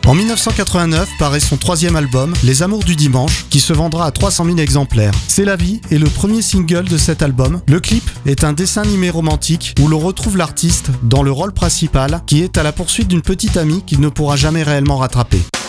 En 1989 paraît son troisième album, Les Amours du Dimanche, qui se vendra à 300 000 exemplaires. C'est la vie est le premier single de cet album. Le clip est un dessin animé romantique où l'on retrouve l'artiste dans le rôle principal qui est à la poursuite d'une petite amie qu'il ne pourra jamais réellement rattraper.